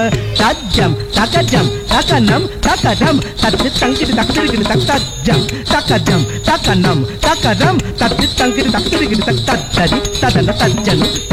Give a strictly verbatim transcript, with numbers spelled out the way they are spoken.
தஜ்ஜம் தகஜம் தகனம் தகடம் தத்து தங்கிடு தக்கிடுகிடு தக்கஜம் தக்கஜம் தக்கனம் தகடம் தத்து தங்கிடு தக்கிடுகிடு தத்தரி ததன தஜ்ஜனும்